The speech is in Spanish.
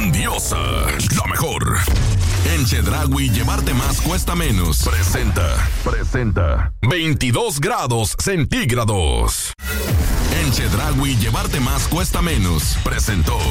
grandiosa, la mejor. En Chedraui llevarte más cuesta menos. Presenta 22 grados centígrados. En Chedraui llevarte más cuesta menos. Presentó